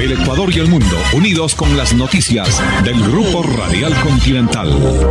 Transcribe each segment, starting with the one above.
El Ecuador y el mundo unidos con las noticias del Grupo Radial Continental.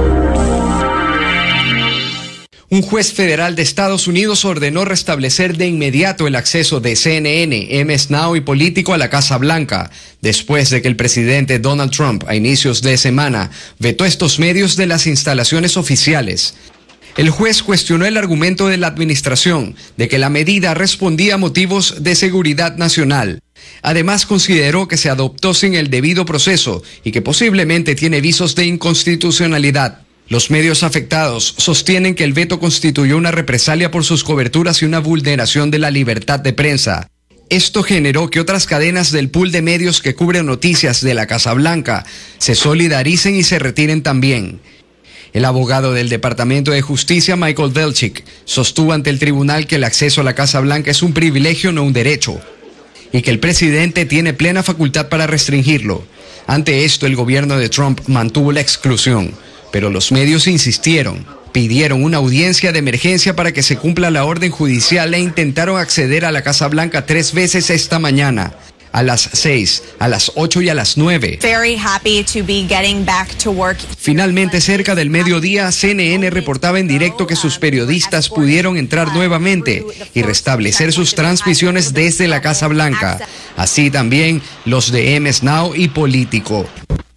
Un juez federal de Estados Unidos ordenó restablecer de inmediato el acceso de CNN, MS Now y Político a la Casa Blanca, después de que el presidente Donald Trump, a inicios de semana, vetó estos medios de las instalaciones oficiales. El juez cuestionó el argumento de la administración de que la medida respondía a motivos de seguridad nacional. Además, consideró que se adoptó sin el debido proceso y que posiblemente tiene visos de inconstitucionalidad. Los medios afectados sostienen que el veto constituyó una represalia por sus coberturas y una vulneración de la libertad de prensa. Esto generó que otras cadenas del pool de medios que cubren noticias de la Casa Blanca se solidaricen y se retiren también. El abogado del Departamento de Justicia, Michael Velchik, sostuvo ante el tribunal que el acceso a la Casa Blanca es un privilegio, no un derecho, y que el presidente tiene plena facultad para restringirlo. Ante esto, el gobierno de Trump mantuvo la exclusión, pero los medios insistieron, pidieron una audiencia de emergencia para que se cumpla la orden judicial e intentaron acceder a la Casa Blanca 3 veces esta mañana, a las 6, a las 8 y a las 9. Finalmente, cerca del mediodía, CNN reportaba en directo que sus periodistas pudieron entrar nuevamente y restablecer sus transmisiones desde la Casa Blanca. Así también los de MS Now y Político.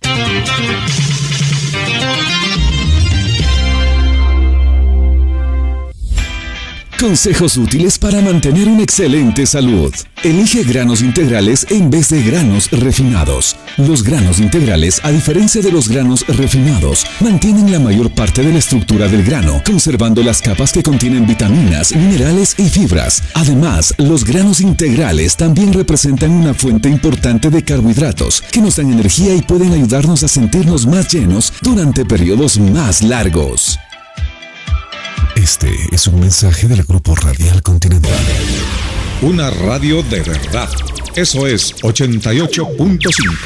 Consejos útiles para mantener una excelente salud. Elige granos integrales en vez de granos refinados. Los granos integrales, a diferencia de los granos refinados, mantienen la mayor parte de la estructura del grano, conservando las capas que contienen vitaminas, minerales y fibras. Además, los granos integrales también representan una fuente importante de carbohidratos que nos dan energía y pueden ayudarnos a sentirnos más llenos durante periodos más largos. Este es un mensaje del Grupo Radial Continental. Una radio de verdad. Eso es 88.5.